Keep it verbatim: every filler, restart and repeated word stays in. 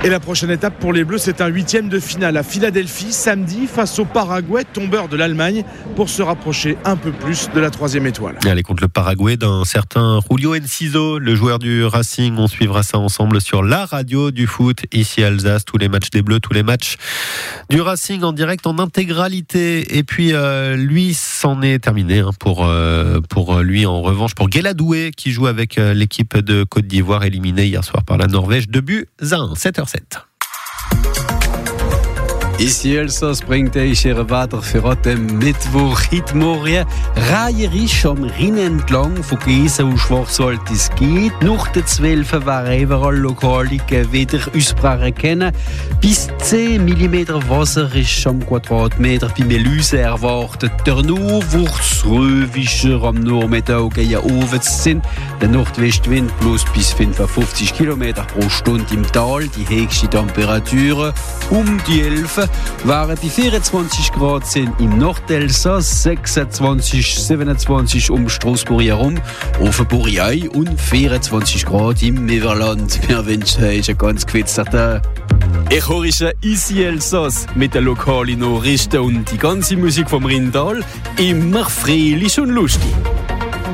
Et la prochaine étape pour les Bleus, c'est un huitième de finale à Philadelphie, samedi, face au Paraguay, tombeur de l'Allemagne, pour se rapprocher un peu plus de la troisième étoile. Et allez, contre le Paraguay d'un certain Julio Enciso, le joueur du Racing. On suivra ça ensemble sur la radio du foot, ici à Alsace. Tous les matchs des Bleus, tous les matchs du Racing en direct, en intégralité. Et puis, euh, lui, c'en est terminé hein, pour, euh, pour lui. En revanche, pour Guéladoué, qui joue avec euh, l'équipe de Côte d'Ivoire, éliminé hier soir par la Norvège. Deux buts à un, sept heures sept. Ici Elsass bringt euch ihre Wetter für heute Mittwoch. Heute Morgen reiherisch am Rhein entlang, von Gesa und Schwarzwald es geht. Nach der zwölf werden überall lokale wieder Ausbrachen kennen. Bis zehn Millimeter Wasser ist am Quadratmeter bei Melüse erwartet. Der Nordwärtsröwischer am Nachmittag gegen oben sind. Der Nordwestwind plus bis fünfundfünfzig Kilometer pro Stunde im Tal. Die höchste Temperatur um die elf. Waren die vierundzwanzig Grad sind im Nordelsass, sechsundzwanzig, siebenundzwanzig um Straßburg herum, Offenburg und vierundzwanzig Grad im Niederland. Wir wünschen euch einen ganz gewitzten Tag. Ich höre ici Elsass mit den lokalen Nachrichten und die ganze Musik vom Rheintal. Immer fröhlich und lustig.